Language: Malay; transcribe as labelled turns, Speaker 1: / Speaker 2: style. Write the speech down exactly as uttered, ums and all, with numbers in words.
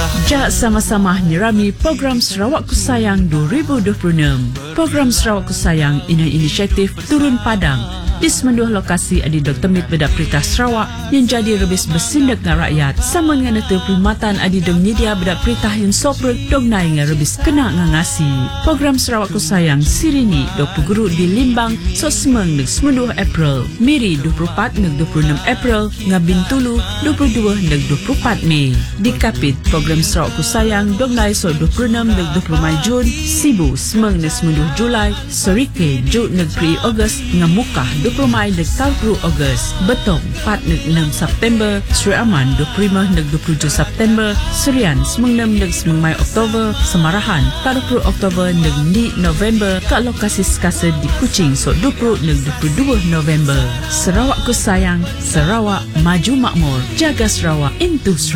Speaker 1: Ja sama-sama nyerami program Sarawak Ku Sayang dua ribu dua puluh enam. Program Sarawak Ku Sayang ini inisiatif Turun Padang di semenduh lokasi adi Doktor Mit Bedak Perintah Sarawak yang jadi rebis bersindak dengan rakyat sama dengan itu perkhidmatan adi dong nyedia bedak perintah yang sopro dong naik dengan rebis kena ngangasi. Program Sarawak Ku Sayang sirini dua puluh guru di Limbang so semeng nek semenduh April, Miri dua puluh empat nek dua puluh enam April, Ngabin Tulu dua puluh dua nek dua puluh empat Mei. Di Kapit program Sarawak Ku Sayang dong naik so dua puluh enam nek dua puluh Mei Jun, Sibu semeng nek semenduh Julai, Sorike Jun nek pri Ogos ngamukah dua puluh Mei nek Talgru Ogos, Betong empat nek enam September, Sri Aman dua puluh lima nek dua puluh tujuh September, Serian semeng enam nek semeng Mei Oktober, Semarahan dua puluh Oktober nek di November, kat lokasi sekasa di Kuching so dua puluh nek dua puluh dua November. Sarawak Ku Sayang, Sarawak maju makmur, jaga Sarawak into Sarawak.